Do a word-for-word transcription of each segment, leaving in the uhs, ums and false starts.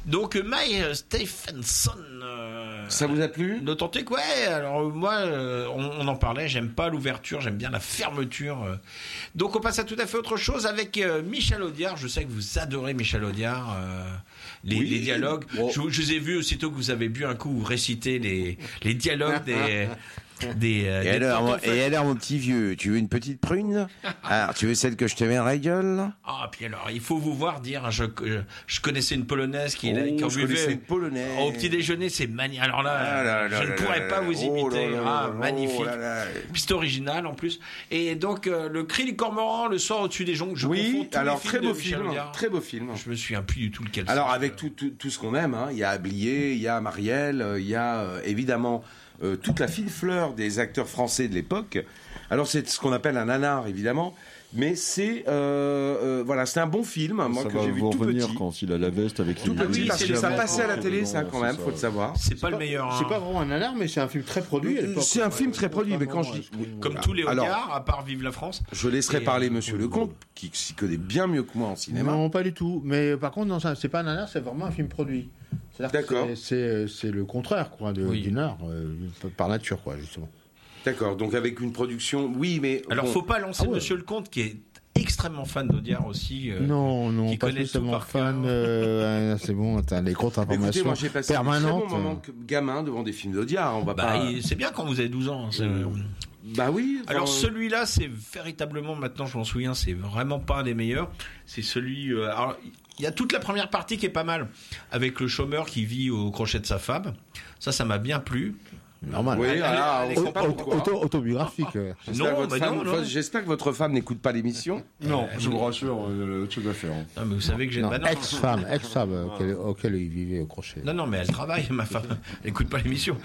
Donc Mike Stephenson. Euh, Ça vous a plu? Authentique, ouais. Alors moi, euh, on, on en parlait. J'aime pas l'ouverture, j'aime bien la fermeture. Euh. Donc on passe à tout à fait autre chose avec euh, Michel Audiard. Je sais que vous adorez Michel Audiard. Euh, les, oui. les dialogues. Bon. Je, je vous ai vu aussitôt que vous avez bu un coup vous réciter les les dialogues des. Des, euh, et, des alors, et alors, mon petit vieux, tu veux une petite prune? Alors, tu veux celle que je te mets dans la gueule? Ah, puis alors, il faut vous voir dire, je, je, je connaissais une polonaise qui, oh, qui en je buvait connaissais une polonaise. Au petit déjeuner, c'est magnifique. Alors là, ah là, là, je là, ne pourrais là, pas là, vous imiter. Oh là, ah, là, magnifique. Oh là, là. Puis c'est original en plus. Et donc, euh, le cri du cormoran, le soir au-dessus des joncs, je oui, confonds tous alors les films très beau de Michel film, Audiard. très beau film. Je me souviens plus du tout lequel. Alors avec tout, tout, tout ce qu'on aime, hein. Il y a Blier, il y a Marielle, il y a euh, évidemment euh, toute la fine fleur des acteurs français de l'époque. Alors c'est ce qu'on appelle un nanar évidemment, mais c'est euh, euh, voilà, c'est un bon film, moi ça que va j'ai vu vous tout revenir petit. quand il a la veste avec tout les... petit oui, parce que ça passait à la télé, ça quand même, ça. faut le savoir. C'est pas, pas le meilleur. C'est hein. pas vraiment un nanar, mais c'est un film très produit à l'époque. C'est un film très produit, mais quand je dis Comme tous les Audiard, à part Vive la France. Je laisserai Et parler euh, Monsieur Lecomte, qui s'y connaît bien mieux que moi en cinéma. Non, pas du tout. Mais par contre, non, ça, c'est pas un nanar, c'est vraiment un film produit. C'est-à-dire D'accord. que c'est, c'est, c'est le contraire, quoi, de, Oui. du nanar, euh, par nature, quoi, justement. D'accord, donc avec une production, oui, mais Alors, bon. faut pas lancer Ah ouais. Monsieur Lecomte qui est extrêmement fan d'Audiard aussi. Euh, non, non, qui pas connaît tout spécialement par fan. cœur. Euh, c'est bon, t'as les Écoutez, contre-informations moi j'ai passé un très permanentes. bon moment que gamin devant des films d'Audiard. On va Bah, pas. il- c'est bien quand vous avez douze ans. c'est- Bah oui. Alors enfin, celui-là, c'est véritablement, maintenant je m'en souviens, c'est vraiment pas un des meilleurs. C'est celui... euh, alors, il y a toute la première partie qui est pas mal, avec le chômeur qui vit au crochet de sa femme. Ça, ça m'a bien plu. Normal. Oui, Elle- alors, elle- on elle- sait pas Auto- pourquoi. auto- autobiographique. euh. J'espère Non, que votre bah femme- non, non. enfin, j'espère que votre femme n'écoute pas l'émission. Non, Euh, je vous rassure, il y a autre chose à faire. Non, mais vous savez que j'ai... Non, bah non, ex-femme, ex-femme euh, auquel, auquel il vivait au crochet. non, non, mais elle travaille, ma femme. Elle écoute pas l'émission.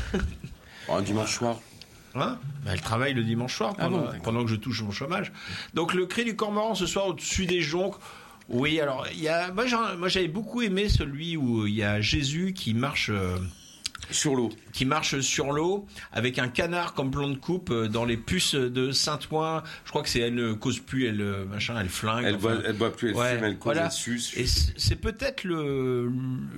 Oh, un dimanche soir. Hein bah, elle travaille le dimanche soir Ah pendant, bon, d'accord. pendant que je touche mon chômage. Donc le cri du cormoran ce soir au-dessus des joncs. Oui, alors il y a, moi, j'en- moi j'avais beaucoup aimé celui où il y a Jésus qui marche, euh, Sur l'eau. qui marche sur l'eau avec un canard comme plan de coupe euh, dans les puces de Saint-Ouen. Je crois que c'est elle ne cause plus, elle euh, machin, elle flingue. Elle enfin. boit, elle boit plus, elle Ouais, fume, elle cause, voilà. elle suce. Et c'est c'est peut-être le,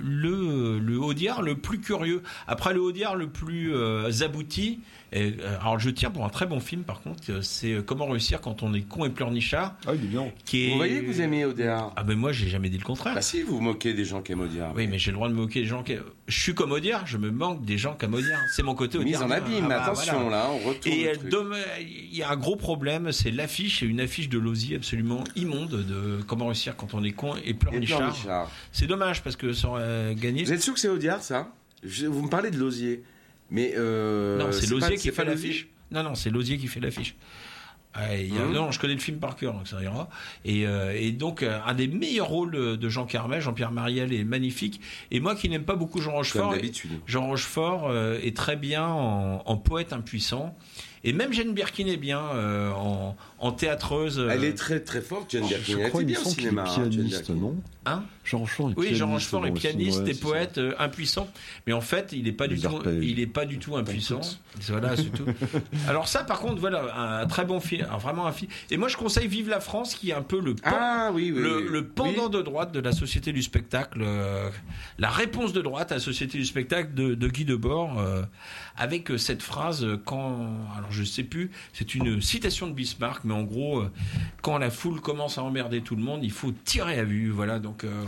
le, le Audiard le plus curieux. Après le Audiard le plus euh, abouti, et, euh, alors je tiens pour un très bon film par contre, euh, c'est euh, Comment réussir quand on est con et pleurnichard. Ah, il est bien. Qui est... Vous voyez que vous aimez Audiard. Ah ben moi j'ai jamais dit le contraire. Bah si, vous vous moquez des gens qui aiment Audiard. Oui, mais j'ai le droit de me moquer des gens qui... Je suis comme Audiard, je me manque des gens comme Audiard. C'est mon côté Mise Audiard. en abîme, Ah bah, attention voilà. là, on retourne Et le euh, truc. domm- il y a un gros problème, c'est l'affiche, et une affiche de Lozi absolument immonde de Comment réussir quand on est con et Et pleurnichard. pleurnichard. C'est dommage parce que ça aurait gagné. Vous êtes sûr que c'est Audiard ça? Je- Vous me parlez de Lausier. Mais euh, Non, c'est pas- Lozier qui c'est fait pas l'affiche. Non, non, c'est Lozier qui fait l'affiche. Ah, il y a- Mmh. Non, je connais le film par cœur, donc ça ira. Et, euh, et donc, euh, un des meilleurs rôles de Jean Carmet, Jean-Pierre Mariel, est magnifique. Et moi qui n'aime pas beaucoup Jean Comme Rochefort, d'habitude. Jean Rochefort euh, est très bien en, en poète impuissant. Et même Jeanne Birkin est bien euh, en, en théâtreuse. euh, Elle est très très forte, Jeanne Birkin. Je Elle crois, était il me bien au semble qu'il est cinéma. hein, Jeanne pianiste, Birkin. non? Hein Jean Rochefort est Oui, pianiste. Jean Rochefort est dans le film, pianiste ouais, et c'est poète euh, impuissant, mais en fait, il n'est pas du Les tout, arpèges. il est pas du tout impuissant. Voilà, c'est tout. Alors ça, par contre, voilà, un très bon film, un- vraiment un film. Et moi, je conseille Vive la France, qui est un peu le pan- Ah oui, oui. le, oui. le pendant Oui. de droite de la Société du spectacle, euh, la réponse de droite à la Société du spectacle de, de Guy Debord, euh, avec euh, cette phrase euh, quand, alors je sais plus, c'est une citation de Bismarck, mais en gros, euh, quand la foule commence à emmerder tout le monde, il faut tirer à vue, voilà. Donc, euh,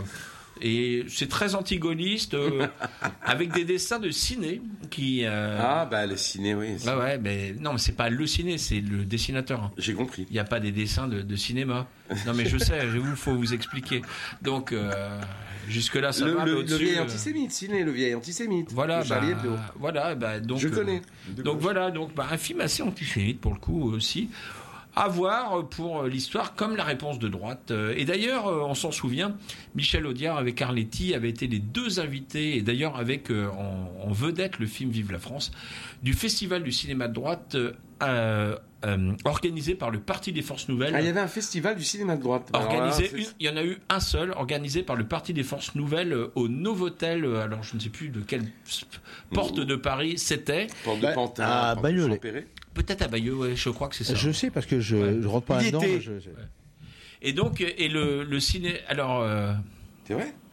et c'est très anti-gaulliste, euh, avec des dessins de ciné qui. euh, Ah bah le ciné, oui. c'est- ouais, ouais, mais non, mais c'est pas le ciné, c'est le dessinateur. hein. J'ai compris. Il n'y a pas des dessins de, de cinéma. Non, mais je sais, il faut vous expliquer. Donc, euh, jusque-là, ça Le, va. mais le, le au-dessus, vieil euh, antisémite, ciné, le vieil antisémite. Voilà, de Charlie bah, Hebdo. voilà, bah, donc. Je euh, connais. donc voilà, donc bah, un film assez antisémite pour le coup aussi. À voir pour l'histoire, comme la réponse de droite. Et d'ailleurs, on s'en souvient, Michel Audiard avec Arletty avaient été les deux invités, et d'ailleurs avec euh, en, en vedette le film Vive la France, du Festival du cinéma de droite euh, euh, organisé par le Parti des Forces Nouvelles. Ah, il y avait un festival du cinéma de droite. Alors là, Organisé, c'est- une- il y en a eu un seul, organisé par le Parti des Forces Nouvelles euh, au Novotel, euh, alors je ne sais plus de quelle porte de Paris c'était, Porte de Bah, Pantin, à porte de Bagnolet. Champéret. peut-être à Bayeux, ouais, je crois que c'est ça. Je sais parce que je, Ouais. je rentre pas Il là-dedans. était. je- je- Et donc, et le, le ciné, alors, euh, C'est vrai?